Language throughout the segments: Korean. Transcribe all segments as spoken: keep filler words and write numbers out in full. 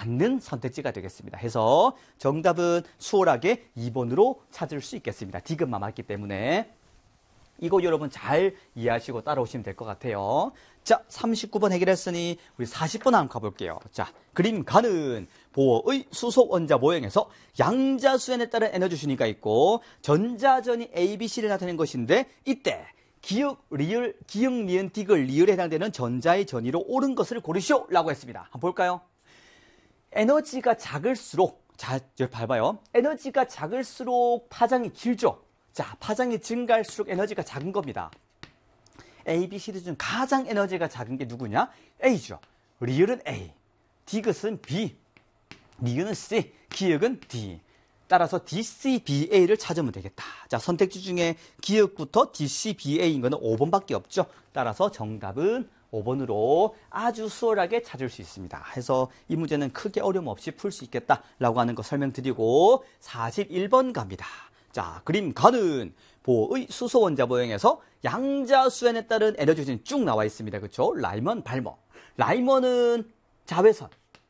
맞는 선택지가 되겠습니다. 해서 정답은 수월하게 이 번으로 찾을 수 있겠습니다. 디귿만 맞기 때문에. 이거 여러분 잘 이해하시고 따라오시면 될 것 같아요. 자, 삼십구 번 해결했으니 우리 사십 번 한번 가볼게요. 자, 그림 가는 보어의 수소 원자 모형에서 양자수연에 따른 에너지 준위가 있고 전자전이 A, B, C를 나타내는 것인데 이때 기역, 리을, 기역, 니은, 디귿, 리을에 해당되는 전자의 전위로 옳은 것을 고르시오 라고 했습니다. 한번 볼까요? 에너지가 작을수록, 자, 여기 봐봐요. 에너지가 작을수록 파장이 길죠? 자, 파장이 증가할수록 에너지가 작은 겁니다. A, B, C 중 가장 에너지가 작은 게 누구냐? A죠. 리을은 A, 디귿은 B, 니은은 C, 기역은 D. 따라서 디, C, B, A를 찾으면 되겠다. 자, 선택지 중에 기역부터 디, C, B, A인 거는 오 번밖에 없죠. 따라서 정답은 오 번으로 아주 수월하게 찾을 수 있습니다. 해서 이 문제는 크게 어려움 없이 풀 수 있겠다라고 하는 거 설명드리고 사십일 번 갑니다. 자, 그림 가는 보의 수소 원자 모형에서 양자수연에 따른 에너지 준위 쭉 나와 있습니다. 그렇죠? 라이먼, 발머. 라이먼은 자외선,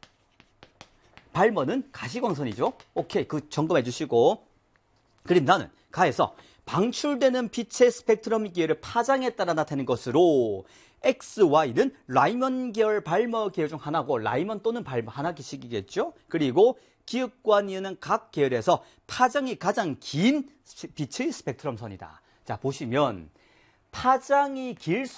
발머는 가시광선이죠. 오케이, 그 점검해 주시고. 그림 나는 가에서 방출되는 빛의 스펙트럼 기회를 파장에 따라 나타내는 것으로 X, Y는 라이먼 계열, 발머 계열 중 하나고 라이먼 또는 발머 하나씩이겠죠. 그리고 기역과 니은은 각 계열에서 파장이 가장 긴 빛의 스펙트럼 선이다. 자, 보시면 파장이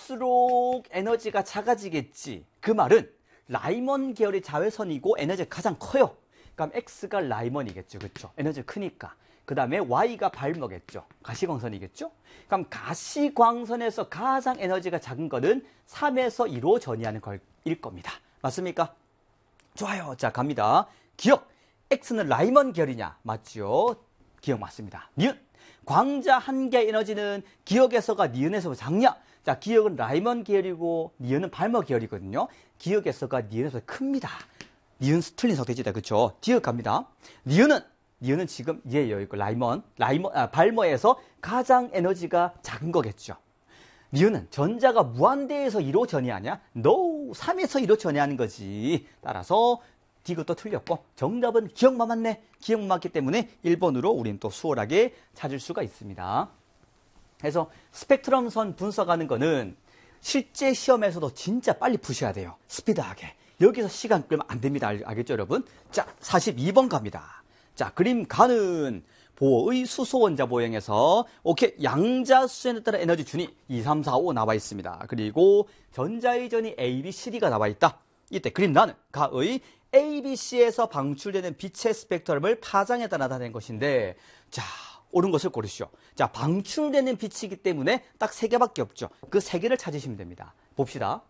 길수록 에너지가 작아지겠지. 그 말은 라이먼 계열의 자외선이고 에너지가 가장 커요. 그럼 X가 라이먼이겠죠. 그렇죠? 에너지가 크니까. 그 다음에 Y가 발머겠죠. 가시광선이겠죠. 그럼 가시광선에서 가장 에너지가 작은 거는 삼에서 이로 전이하는 걸일 겁니다. 맞습니까? 좋아요. 자, 갑니다. 기억. X는 라이먼 계열이냐? 맞죠? 기억 맞습니다. 니은. 광자 한 개의 에너지는 기역에서가 니은에서 작냐? 자, 기역은 라이먼 계열이고 니은은 발머 계열이거든요. 기역에서가 니은에서 큽니다. 니은 틀린 선택지다. 그렇죠? 기억 갑니다. 니은은 니은은 지금 얘예요. 이거 라이먼, 라이먼 아, 발머에서 가장 에너지가 작은 거겠죠. 니은은 전자가 무한대에서 이로 전이하냐? No, 삼에서 이로 전이하는 거지. 따라서 디귿도 틀렸고 정답은 기억만 맞네. 기억만 맞기 때문에 일 번으로 우리는 또 수월하게 찾을 수가 있습니다. 그래서 스펙트럼 선 분석하는 거는 실제 시험에서도 진짜 빨리 푸셔야 돼요. 스피드하게. 여기서 시간 끌면 안 됩니다. 알, 알겠죠, 여러분? 자, 사십이 번 갑니다. 자, 그림 가는 보의 수소 원자 모형에서 오케이, 양자수연에 따라 에너지 준위 이, 삼, 사, 오 나와 있습니다. 그리고 전자의 전이 A, B, C, D가 나와 있다. 이때 그림 나는 가의 A, B, C에서 방출되는 빛의 스펙트럼을 파장에 따라 나타낸 것인데, 자, 옳은 것을 고르시오. 자, 방출되는 빛이기 때문에 딱 세 개밖에 없죠. 그 세 개를 찾으시면 됩니다. 봅시다.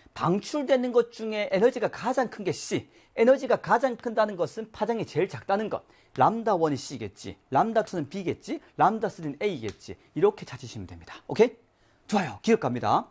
방출되는 것 중에 에너지가 가장 큰 게 C. 에너지가 가장 큰다는 것은 파장이 제일 작다는 것. 람다 일이 C겠지. 람다 이는 B겠지. 람다 삼은 A겠지. 이렇게 찾으시면 됩니다. 오케이? 좋아요. 기억합니다.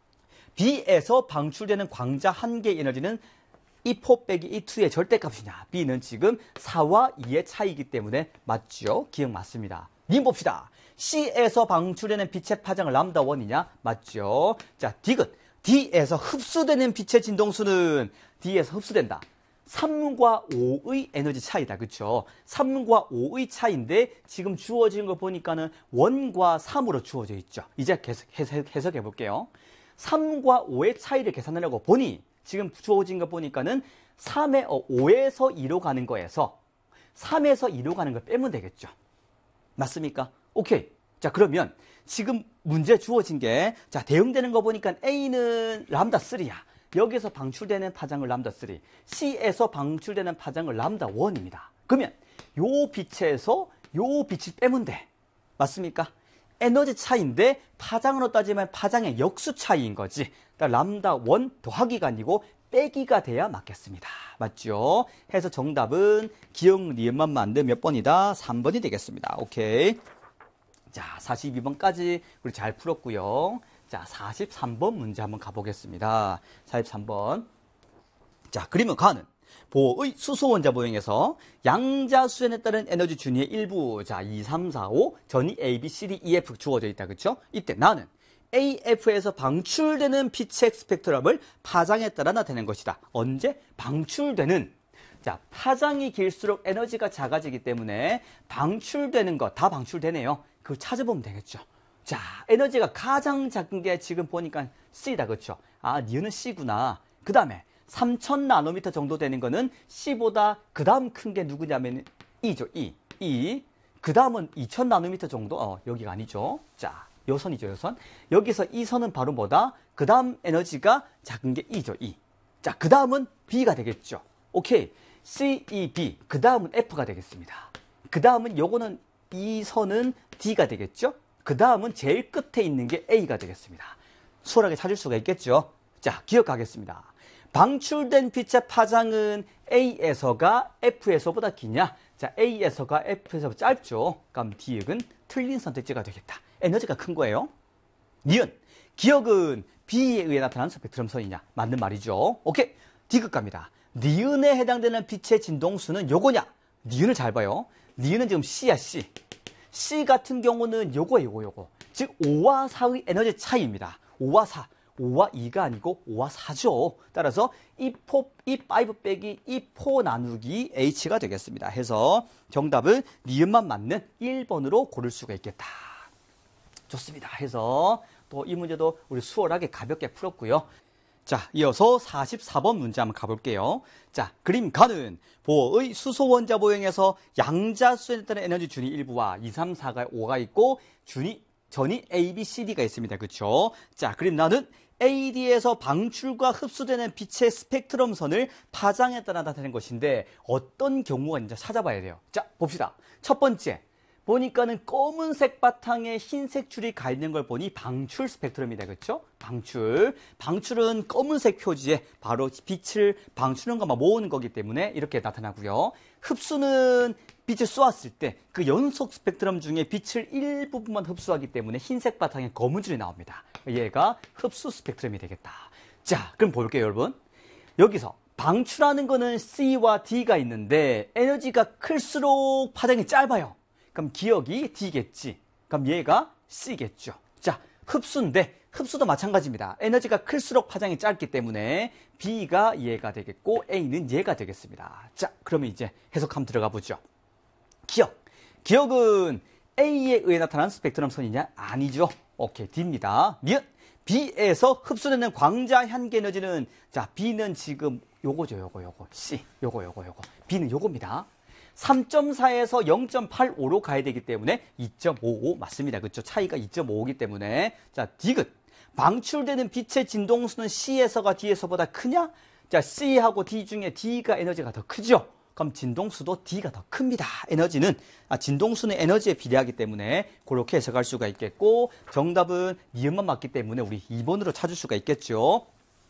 B에서 방출되는 광자 한 개의 에너지는 이 사 빼기 이 이의 절대값이냐. B는 지금 사와 이의 차이이기 때문에 맞죠? 기억 맞습니다. 님 봅시다. C에서 방출되는 빛의 파장은 람다 일이냐? 맞죠? 자, 디귿. D에서 흡수되는 빛의 진동수는 D에서 흡수된다. 삼과 오의 에너지 차이다. 그렇죠? 삼과 오의 차이인데 지금 주어진 거 보니까는 일과 삼으로 주어져 있죠. 이제 해석, 해석해 볼게요. 삼과 오의 차이를 계산하려고 보니 지금 주어진 거 보니까는 삼에, 어, 오에서 이로 가는 거에서 삼에서 이로 가는 걸 빼면 되겠죠. 맞습니까? 오케이. 자, 그러면 지금 문제 주어진 게, 자, 대응되는 거 보니까 A는 람다 삼이야. 여기서 방출되는 파장을 람다 삼. C에서 방출되는 파장을 람다 일입니다. 그러면 요 빛에서 요 빛을 빼면 돼. 맞습니까? 에너지 차이인데 파장으로 따지면 파장의 역수 차이인 거지. 그러니까 람다 일 더하기가 아니고 빼기가 돼야 맞겠습니다. 맞죠? 해서 정답은 기억 니은만 만든 몇 번이다? 삼 번이 되겠습니다. 오케이. 자, 사십이 번까지 우리 잘 풀었고요. 자, 사십삼 번 문제 한번 가보겠습니다. 사십삼 번. 자, 그림은 가는 보의 수소 원자 모형에서 양자수연에 따른 에너지 준위의 일부, 자, 이, 삼, 사, 오 전이 A, B, C, D, E, F 주어져 있다. 그렇죠? 이때 나는 A, F에서 방출되는 빛의 스펙트럼을 파장에 따라 나타낸 것이다. 언제? 방출되는. 자, 파장이 길수록 에너지가 작아지기 때문에 방출되는 거 다 방출되네요. 그걸 찾아보면 되겠죠. 자, 에너지가 가장 작은 게 지금 보니까 C다, 그렇죠? 아, 니은은 C구나. 그 다음에 삼천 나노미터 정도 되는 거는 C보다 그 다음 큰 게 누구냐면 E죠, E. E. 그 다음은 이천 나노미터 정도? 어, 여기가 아니죠. 자, 요 선이죠, 요 선. 여기서 이 선은 바로 뭐다? 그 다음 에너지가 작은 게 E죠, E. 자, 그 다음은 B가 되겠죠. 오케이. C, E, B. 그 다음은 F가 되겠습니다. 그 다음은 요거는 이 선은 D가 되겠죠. 그 다음은 제일 끝에 있는 게 A가 되겠습니다. 수월하게 찾을 수가 있겠죠. 자, 기억하겠습니다. 방출된 빛의 파장은 A에서가 F에서보다 기냐? 자, A에서가 F에서 짧죠. 그럼 D은 틀린 선택지가 되겠다. 에너지가 큰 거예요. 니은, 기억은 B에 의해 나타난 스펙트럼선이냐? 맞는 말이죠. 오케이. D급 갑니다. 니은에 해당되는 빛의 진동수는 요거냐? 니은을 잘 봐요. 니은은 지금 C야, C. C 같은 경우는 요거, 요거, 요거. 즉, 오와 사의 에너지 차이입니다. 오와 사. 오와 이가 아니고 오와 사죠. 따라서 이 포, 이 오 빼기 이 사 나누기 H가 되겠습니다. 해서 정답은 니은만 맞는 일 번으로 고를 수가 있겠다. 좋습니다. 해서 또 이 문제도 우리 수월하게 가볍게 풀었고요. 자, 이어서 사십사 번 문제 한번 가볼게요. 자, 그림 가는 보의 수소 원자 보형에서 양자수에 따른 에너지 준위 일부와 이, 삼, 사가 오가 있고 준위 전이 A, B, C, D가 있습니다. 그렇죠? 자, 그림 나는 A, D에서 방출과 흡수되는 빛의 스펙트럼 선을 파장에 따라 나타내는 것인데 어떤 경우가 있는지 찾아봐야 돼요. 자, 봅시다. 첫 번째, 보니까는 검은색 바탕에 흰색 줄이 가 있는 걸 보니 방출 스펙트럼이다. 그렇죠? 방출. 방출은 검은색 표지에 바로 빛을 방출하는 것만 모으는 거기 때문에 이렇게 나타나고요. 흡수는 빛을 쏘았을 때 그 연속 스펙트럼 중에 빛을 일부분만 흡수하기 때문에 흰색 바탕에 검은 줄이 나옵니다. 얘가 흡수 스펙트럼이 되겠다. 자, 그럼 볼게요, 여러분. 여기서 방출하는 거는 C와 D가 있는데 에너지가 클수록 파장이 짧아요. 그럼 기억이 D겠지. 그럼 얘가 C겠죠. 자, 흡수인데 흡수도 마찬가지입니다. 에너지가 클수록 파장이 짧기 때문에 B가 얘가 되겠고 A는 얘가 되겠습니다. 자, 그러면 이제 해석 한번 들어가 보죠. 기억. 기억은 A에 의해 나타난 스펙트럼 선이냐? 아니죠. 오케이, D입니다. 니은. B에서 흡수되는 광자 향기 에너지는 자, B는 지금 요거죠, 요거, 요거. C, 요거, 요거, 요거. B는 요겁니다. 삼 점 사에서 영 점 팔오로 가야 되기 때문에 이 점 오오 맞습니다. 그렇죠? 차이가 이 점 오오이기 때문에 자, D급. 방출되는 빛의 진동수는 C에서가 D에서보다 크냐? 자, C하고 D 중에 D가 에너지가 더 크죠? 그럼 진동수도 D가 더 큽니다. 에너지는 아, 진동수는 에너지에 비례하기 때문에 그렇게 해석할 수가 있겠고 정답은 니은만 맞기 때문에 우리 이 번으로 찾을 수가 있겠죠.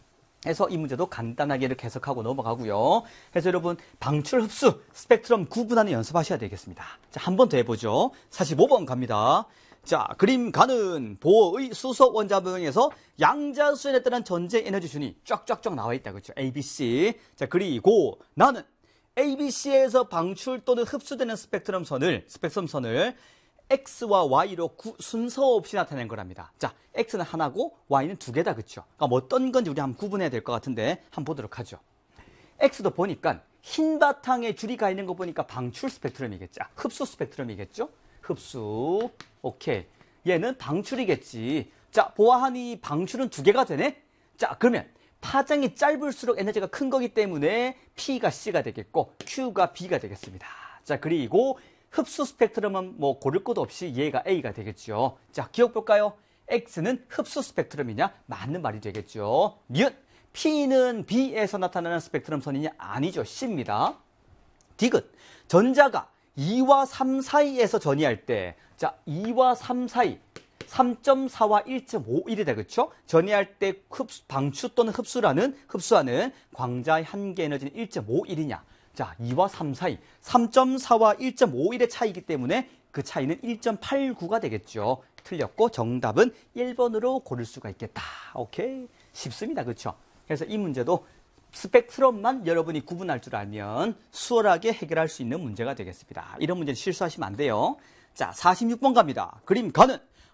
해서 이 문제도 간단하게 이렇게 해석하고 넘어가고요. 해서 여러분 방출 흡수 스펙트럼 구분하는 연습하셔야 되겠습니다. 자, 한 번 더 해보죠. 사십오 번 갑니다. 자, 그림 가는 보의 수소 원자 모형에서 양자수에 따른 전체 에너지 준이 쫙쫙쫙 나와 있다. 그렇죠? A, B, C. 자, 그리고 나는 A, B, C에서 방출 또는 흡수되는 스펙트럼 선을 스펙트럼 선을 X와 Y로 구, 순서 없이 나타낸 거랍니다. 자, X는 하나고 Y는 두 개다. 그렇죠? 그럼 어떤 건지 우리 한번 구분해야 될 것 같은데 한번 보도록 하죠. X도 보니까 흰 바탕에 줄이 가 있는 거 보니까 방출 스펙트럼이겠죠. 흡수 스펙트럼이겠죠? 흡수. 오케이. 얘는 방출이겠지. 자, 보아하니 방출은 두 개가 되네? 자, 그러면 파장이 짧을수록 에너지가 큰 거기 때문에 P가 C가 되겠고 Q가 B가 되겠습니다. 자, 그리고 흡수 스펙트럼은 뭐 고를 것도 없이 얘가 A가 되겠죠. 자, 기억 볼까요? X는 흡수 스펙트럼이냐? 맞는 말이 되겠죠. 니은. P는 B에서 나타나는 스펙트럼 선이냐? 아니죠. C입니다. 디귿. 전자가 이와 삼 사이에서 전이할 때, 자, 이와 삼 사이, 삼 점 사와 일 점 오일이다. 그렇죠? 전이할 때 흡수, 방출 또는 흡수라는, 흡수하는 광자 한계 에너지는 일 점 오일이냐? 자, 이와 삼 사이, 삼 점 사와 일 점 오일의 차이이기 때문에 그 차이는 일 점 팔구가 되겠죠. 틀렸고 정답은 일 번으로 고를 수가 있겠다. 오케이. 쉽습니다. 그렇죠? 그래서 이 문제도 스펙트럼만 여러분이 구분할 줄 알면 수월하게 해결할 수 있는 문제가 되겠습니다. 이런 문제는 실수하시면 안 돼요. 자, 사십육 번 갑니다. 그림 가는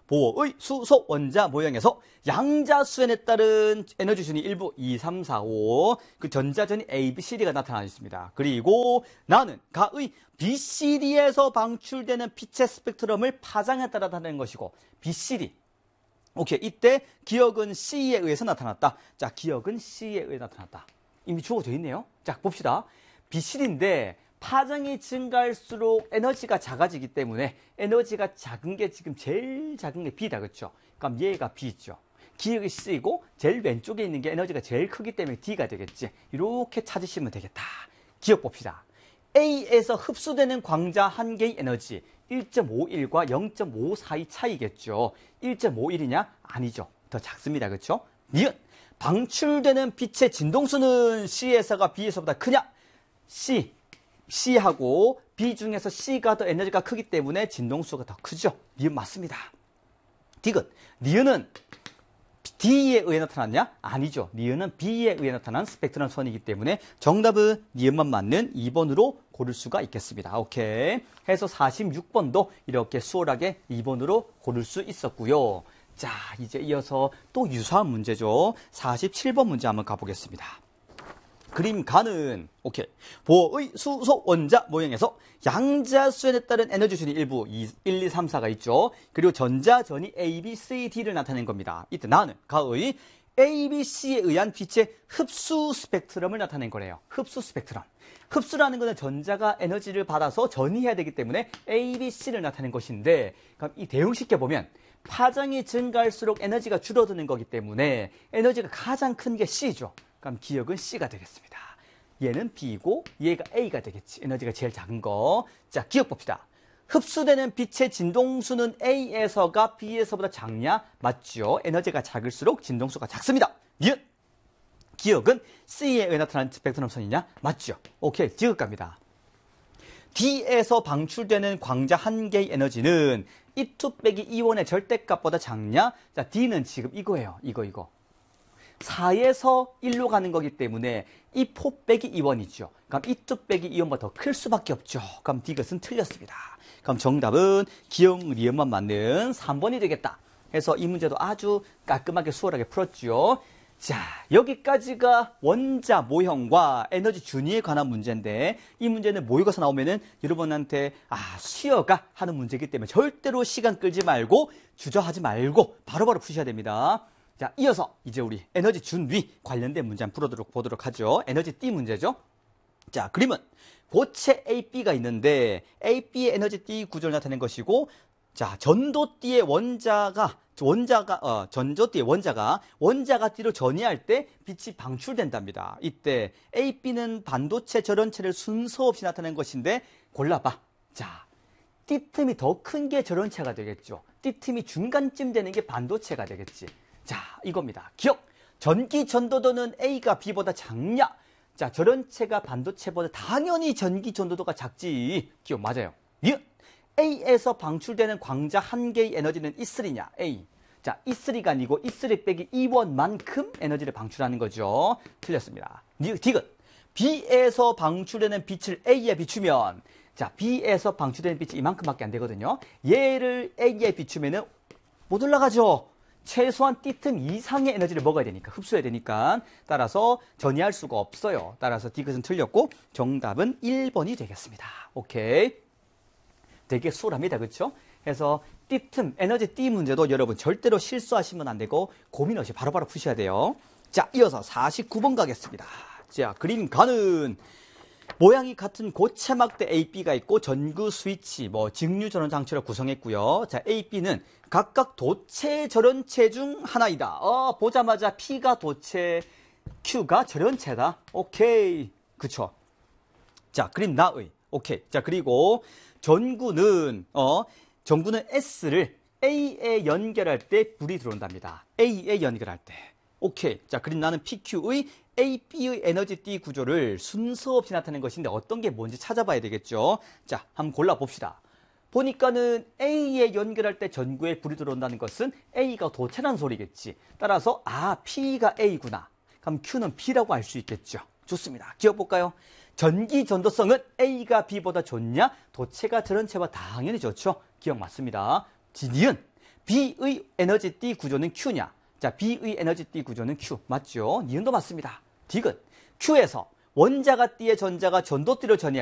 보어의 수소 원자 모형에서 양자수연에 따른 에너지순위 일부 이, 삼, 사, 오 그 전자전이 A, B, C, D가 나타나 있습니다. 그리고 나는 가의 B, C, D에서 방출되는 빛의 스펙트럼을 파장에 따라 나타내는 것이고 B, C, D 오케이 이때 기억은 C에 의해서 나타났다. 자 기억은 C에 의해 나타났다. 이미 주어져 있네요. 자 봅시다. B, C, D인데 파장이 증가할수록 에너지가 작아지기 때문에 에너지가 작은 게 지금 제일 작은 게 B다. 그렇죠? 그럼 얘가 B죠. 기억이 C이고 제일 왼쪽에 있는 게 에너지가 제일 크기 때문에 D가 되겠지. 이렇게 찾으시면 되겠다. 기억 봅시다. A에서 흡수되는 광자 한 개의 에너지 일 점 오일과 영 점 오사의 차이겠죠. 일 점 오일이냐? 아니죠. 더 작습니다. 그렇죠? 니은 방출되는 빛의 진동수는 C에서가 B에서보다 크냐? C. C하고 B 중에서 C가 더 에너지가 크기 때문에 진동수가 더 크죠. 니은 맞습니다. 디귿. 니은은 D에 의해 나타났냐? 아니죠. 니은은 B에 의해 나타난 스펙트럼 선이기 때문에 정답은 니은만 맞는 이 번으로 고를 수가 있겠습니다. 오케이. 해서 사십육 번도 이렇게 수월하게 이 번으로 고를 수 있었고요. 자, 이제 이어서 또 유사한 문제죠. 사십칠 번 문제 한번 가보겠습니다. 그림 가는 오케이 보어의 수소 원자 모형에서 양자수연에 따른 에너지순위 일부 일, 이, 삼, 사가 있죠. 그리고 전자전이 A, B, C, D를 나타낸 겁니다. 이때 나는 가의 A, B, C에 의한 빛의 흡수 스펙트럼을 나타낸 거래요. 흡수 스펙트럼. 흡수라는 것은 전자가 에너지를 받아서 전이해야 되기 때문에 A, B, C를 나타낸 것인데 그럼 이 대응시켜 보면 파장이 증가할수록 에너지가 줄어드는 거기 때문에 에너지가 가장 큰 게 C죠. 그럼 기억은 C가 되겠습니다. 얘는 B고 얘가 A가 되겠지. 에너지가 제일 작은 거. 자, 기억 봅시다. 흡수되는 빛의 진동수는 A에서가 B에서보다 작냐? 맞죠. 에너지가 작을수록 진동수가 작습니다. 니은. 기억은 C에 의해 나타나는 스펙트럼 선이냐? 맞죠. 오케이. 디귿 갑니다. D에서 방출되는 광자 한 개의 에너지는 이 투 빼기 이 원의 절대값보다 작냐? 자, D는 지금 이거예요. 이거 이거. 사에서 일로 가는 거기 때문에 이 사 빼기 이 원이죠. 그럼 이 투 빼기 이 원보다 더 클 수밖에 없죠. 그럼 디귿은 틀렸습니다. 그럼 정답은 기억, 리을만 맞는 삼 번이 되겠다. 해서 이 문제도 아주 깔끔하게 수월하게 풀었죠. 자, 여기까지가 원자 모형과 에너지 준위에 관한 문제인데 이 문제는 모의고사 나오면은 여러분한테 아 수여가 하는 문제이기 때문에 절대로 시간 끌지 말고 주저하지 말고 바로바로 푸셔야 됩니다. 자, 이어서 이제 우리 에너지 준위 관련된 문제 한번 풀어보도록 보도록 하죠. 에너지 띠 문제죠. 자, 그림은 고체 A, B가 있는데 A, B의 에너지 띠 구조를 나타낸 것이고 자, 전도띠의 원자가 원자가 어, 전도띠의 원자가 원자가 띠로 전이할 때 빛이 방출된답니다. 이때 A, B는 반도체 절연체를 순서 없이 나타낸 것인데 골라봐. 자, 띠틈이 더 큰 게 절연체가 되겠죠. 띠틈이 중간쯤 되는 게 반도체가 되겠지. 자, 이겁니다. 기억. 전기 전도도는 A가 B보다 작냐? 자, 절연체가 반도체보다 당연히 전기 전도도가 작지. 기억 맞아요. 니은. A에서 방출되는 광자 한 개의 에너지는 이 쓰리냐? A. 자, 이 쓰리가 아니고 이 쓰리 빼기 이 원만큼 에너지를 방출하는 거죠. 틀렸습니다. 디귿. B에서 방출되는 빛을 A에 비추면 자, B에서 방출되는 빛이 이만큼밖에 안 되거든요. 얘를 A에 비추면은 못 올라가죠. 최소한 띠틈 이상의 에너지를 먹어야 되니까, 흡수해야 되니까. 따라서 전이할 수가 없어요. 따라서 디귿은 틀렸고 정답은 일 번이 되겠습니다. 오케이. 되게 수월합니다. 그렇죠? 그래서 띠틈, 에너지 띠 문제도 여러분 절대로 실수하시면 안 되고 고민 없이 바로바로 푸셔야 돼요. 자, 이어서 사십구 번 가겠습니다. 자, 그림 가는 모양이 같은 고체막대 A, B가 있고 전구 스위치, 뭐 직류 전원 장치를 구성했고요. 자, A, B는 각각 도체 절연체 중 하나이다. 어, 보자마자 P가 도체, Q가 절연체다. 오케이. 그쵸? 자, 그림 나의. 오케이. 자, 그리고 전구는 어, 전구는 S를 A에 연결할 때 불이 들어온답니다. A에 연결할 때. 오케이. 자, 그림 나는 피큐의 A, B의 에너지 띠 구조를 순서 없이 나타낸 것인데 어떤 게 뭔지 찾아봐야 되겠죠. 자, 한번 골라봅시다. 보니까는 A에 연결할 때 전구에 불이 들어온다는 것은 A가 도체라는 소리겠지. 따라서 아, P가 A구나. 그럼 Q는 B라고 알 수 있겠죠. 좋습니다. 기억볼까요? 전기 전도성은 A가 B보다 좋냐? 도체가 절연체와 당연히 좋죠. 기억 맞습니다. 니은 B의 에너지띠 구조는 Q냐? 자, B의 에너지띠 구조는 Q. 맞죠? 니은도 맞습니다. 디귿. Q에서 원자가 띠의 전자가 전도띠를 전이할